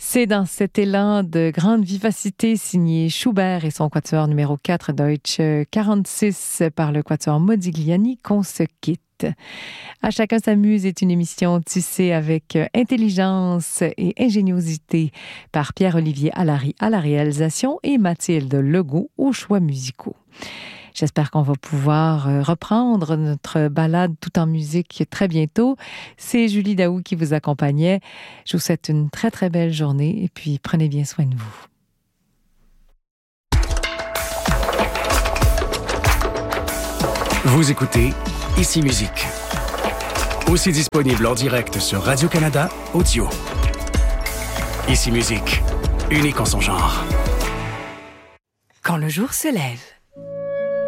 C'est dans cet élan de grande vivacité signé Schubert et son quatuor numéro 4 Deutsche 46 par le quatuor Modigliani qu'on se quitte. À chacun s'amuse est une émission tissée avec intelligence et ingéniosité par Pierre-Olivier Allary à la réalisation et Mathilde Legault aux choix musicaux. J'espère qu'on va pouvoir reprendre notre balade tout en musique très bientôt. C'est Julie Daou qui vous accompagnait. Je vous souhaite une très très belle journée et puis prenez bien soin de vous. Vous écoutez Ici Musique. Aussi disponible en direct sur Radio-Canada Audio. Ici Musique, unique en son genre. Quand le jour se lève.